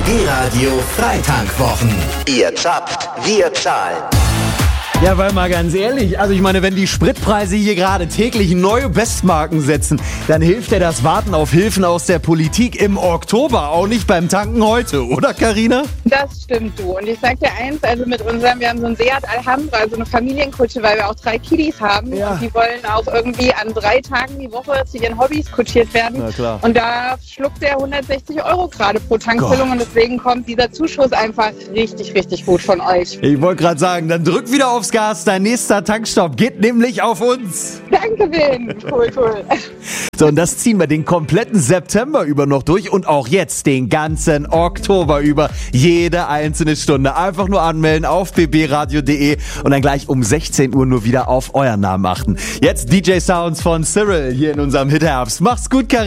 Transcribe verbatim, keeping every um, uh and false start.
B-Radio Freitankwwochen. Ihr zappt, wir zahlen. Ja, weil mal ganz ehrlich, also ich meine, wenn die Spritpreise hier gerade täglich neue Bestmarken setzen, dann hilft ja das Warten auf Hilfen aus der Politik im Oktober auch nicht beim Tanken heute, oder Carina? Das stimmt, du. Und ich sag dir eins, also mit unserem, wir haben so ein Seat Alhambra, so eine Familienkutsche, weil wir auch drei Kiddies haben. Ja. Und die wollen auch irgendwie an drei Tagen die Woche zu ihren Hobbys kutschiert werden. Na klar. Und da schluckt der hundertsechzig Euro gerade pro Tankfüllung. Gott. Und deswegen kommt dieser Zuschuss einfach richtig, richtig gut von euch. Ich wollte gerade sagen, dann drück wieder aufs Gas, dein nächster Tankstopp geht nämlich auf uns. Danke, Vin. Cool, cool. So, und das ziehen wir den kompletten September über noch durch und auch jetzt den ganzen Oktober über. Jede einzelne Stunde. Einfach nur anmelden auf b b radio punkt d e und dann gleich um sechzehn Uhr nur wieder auf euren Namen achten. Jetzt D J Sounds von Cyril hier in unserem Hitherbst. Macht's gut, Carina.